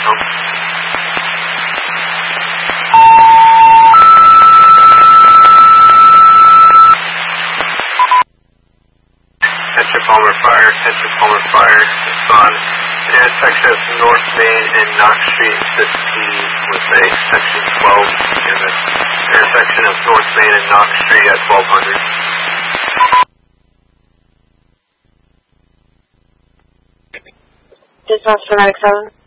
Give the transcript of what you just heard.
home. Attention Palmer Fire, it's on the intersection of North Main and Knox Street, 15 with a section 12, and the intersection of North Main and Knox Street at 1200. This is Fanatic 7.